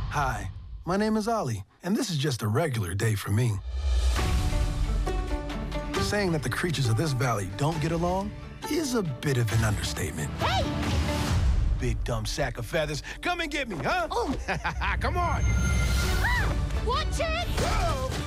Hi, my name is Ollie, and this is just a regular day for me. Saying that the creatures of this valley don't get along is a bit of an understatement. Hey! Big dumb sack of feathers, come and get me, huh? Oh! Come on! Ah! Watch it! Whoa!